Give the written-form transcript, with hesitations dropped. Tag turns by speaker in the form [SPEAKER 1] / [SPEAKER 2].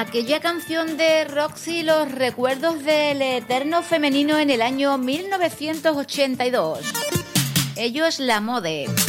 [SPEAKER 1] aquella canción de Roxy, Los recuerdos del eterno femenino en el año 1982. Ello es La Mode.